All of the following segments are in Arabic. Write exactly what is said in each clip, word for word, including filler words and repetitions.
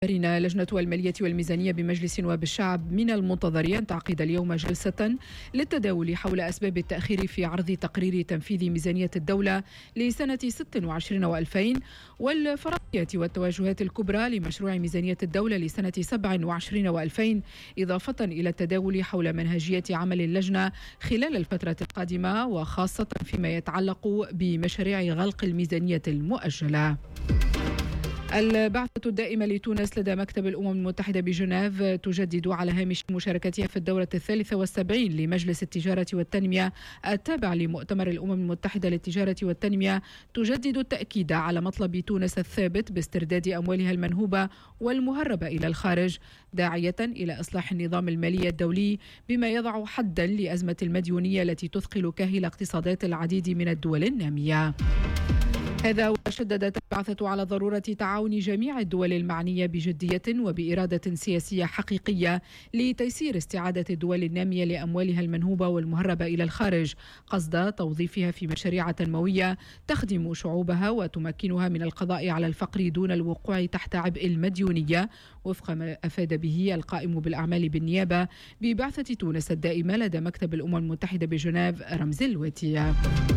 لجنة المالية والميزانية بمجلس نواب الشعب من المنتظر أن تعقد اليوم جلسة للتداول حول أسباب التأخير في عرض تقرير تنفيذ ميزانية الدولة لسنة ستة وعشرين وألفين والفرضية والتوجهات الكبرى لمشروع ميزانية الدولة لسنة سبعة وعشرين وألفين، إضافة إلى التداول حول منهجية عمل اللجنة خلال الفترة القادمة، وخاصة فيما يتعلق بمشاريع غلق الميزانية المؤجلة. البعثة الدائمة لتونس لدى مكتب الأمم المتحدة بجنيف تجدد على هامش مشاركتها في الدورة الثالثة والسبعين لمجلس التجارة والتنمية التابع لمؤتمر الأمم المتحدة للتجارة والتنمية، تجدد التأكيد على مطلب تونس الثابت باسترداد أموالها المنهوبة والمهربة إلى الخارج، داعية إلى إصلاح النظام المالي الدولي بما يضع حدا لأزمة المديونية التي تثقل كاهل اقتصادات العديد من الدول النامية. هذا وشددت البعثة على ضرورة تعاون جميع الدول المعنية بجدية وبإرادة سياسية حقيقية لتيسير استعادة الدول النامية لأموالها المنهوبة والمهربة إلى الخارج، قصد توظيفها في مشاريع تنموية تخدم شعوبها وتمكنها من القضاء على الفقر دون الوقوع تحت عبء المديونية، وفق ما أفاد به القائم بالأعمال بالنيابة ببعثة تونس الدائمة لدى مكتب الأمم المتحدة بجنيف رمز الواتية.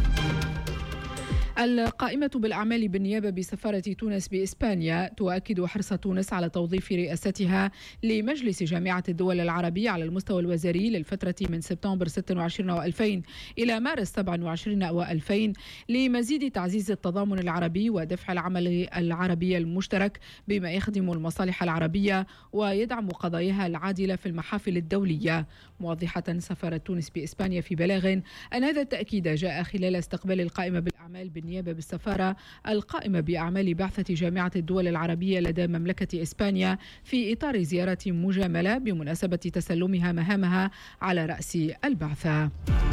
القائمة بالأعمال بالنيابة بسفارة تونس بإسبانيا تؤكد حرص تونس على توظيف رئاستها لمجلس جامعة الدول العربية على المستوى الوزاري للفترة من سبتمبر ستة وعشرين وألفين إلى مارس سبعة وعشرين وألفين لمزيد تعزيز التضامن العربي ودفع العمل العربي المشترك بما يخدم المصالح العربية ويدعم قضاياها العادلة في المحافل الدولية، موضحة سفارة تونس بإسبانيا في بلاغ أن هذا التأكيد جاء خلال استقبال القائمة بالأعمال بالنيابة بالسفارة القائمة بأعمال بعثة جامعة الدول العربية لدى مملكة إسبانيا في إطار زيارة مجاملة بمناسبة تسلمها مهامها على رأس البعثة.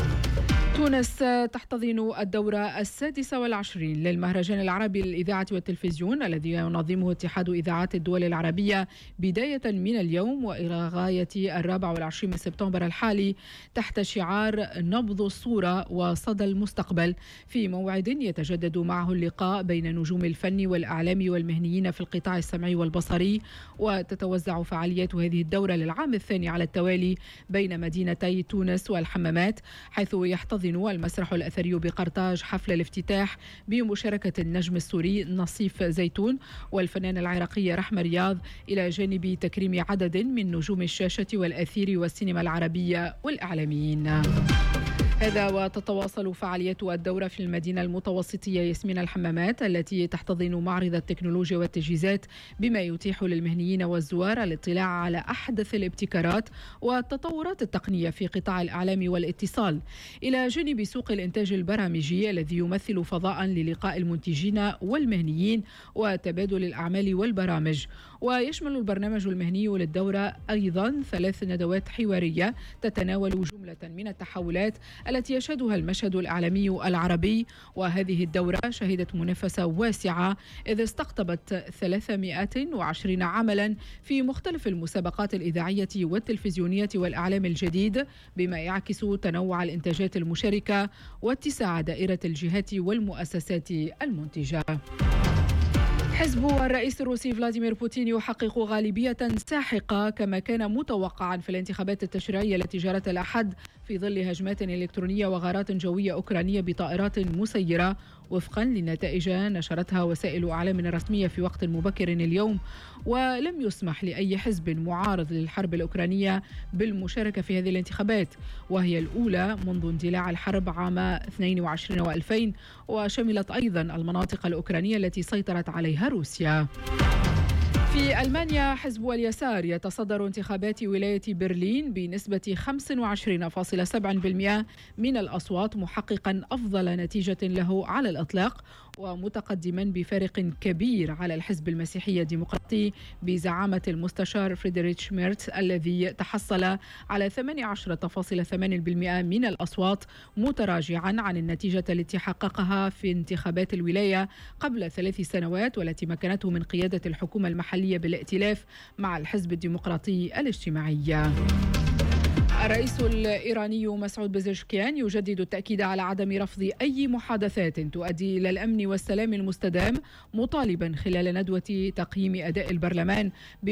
تونس تحتضن الدورة السادسة والعشرين للمهرجان العربي للإذاعة والتلفزيون الذي ينظمه اتحاد إذاعات الدول العربية بداية من اليوم وإلى غاية الرابع والعشرين من سبتمبر الحالي، تحت شعار نبض الصورة وصدى المستقبل، في موعد يتجدد معه اللقاء بين نجوم الفن والإعلام والمهنيين في القطاع السمعي والبصري. وتتوزع فعاليات هذه الدورة للعام الثاني على التوالي بين مدينتي تونس والحمامات، حيث يحتضن المسرح الأثري بقرطاج حفل الافتتاح بمشاركة النجم السوري نصيف زيتون والفنانة العراقية رحمة رياض، إلى جانب تكريم عدد من نجوم الشاشة والأثير والسينما العربية والإعلاميين. هذا وتتواصل فعاليات الدورة في المدينة المتوسطية ياسمين الحمامات التي تحتضن معرض التكنولوجيا والتجهيزات بما يتيح للمهنيين والزوار الاطلاع على أحدث الابتكارات والتطورات التقنية في قطاع الإعلام والاتصال، إلى جانب سوق الإنتاج البرامجي الذي يمثل فضاء للقاء المنتجين والمهنيين وتبادل الأعمال والبرامج. ويشمل البرنامج المهني للدورة أيضا ثلاث ندوات حوارية تتناول جملة من التحولات التي يشهدها المشهد الإعلامي العربي. وهذه الدورة شهدت منافسة واسعة إذ استقطبت ثلاثمائة وعشرين عملا في مختلف المسابقات الإذاعية والتلفزيونية والإعلام الجديد، بما يعكس تنوع الإنتاجات المشاركة واتساع دائرة الجهات والمؤسسات المنتجة. حزب الرئيس الروسي فلاديمير بوتين يحقق غالبية ساحقة كما كان متوقعا في الانتخابات التشريعية التي جرت الأحد في ظل هجمات إلكترونية وغارات جوية أوكرانية بطائرات مسيرة، وفقا لنتائج نشرتها وسائل أعلام رسمية في وقت مبكر اليوم. ولم يسمح لأي حزب معارض للحرب الأوكرانية بالمشاركة في هذه الانتخابات، وهي الأولى منذ اندلاع الحرب عام اثنين وعشرين وألفين، وشملت أيضا المناطق الأوكرانية التي سيطرت عليها روسيا. في ألمانيا حزب اليسار يتصدر انتخابات ولاية برلين بنسبة خمسة وعشرين فاصلة سبعة بالمئة من الأصوات، محققا أفضل نتيجة له على الإطلاق ومتقدما بفارق كبير على الحزب المسيحي الديمقراطي بزعامة المستشار فريدريتش ميرتس الذي تحصل على ثمانية عشر فاصلة ثمانية بالمئة من الأصوات، متراجعا عن النتيجة التي حققها في انتخابات الولاية قبل ثلاث سنوات والتي مكنته من قيادة الحكومة المحلية بالائتلاف مع الحزب الديمقراطي الاجتماعي. الرئيس الإيراني مسعود بزشكيان يجدد التأكيد على عدم رفض أي محادثات تؤدي إلى الأمن والسلام المستدام، مطالبا خلال ندوة تقييم أداء البرلمان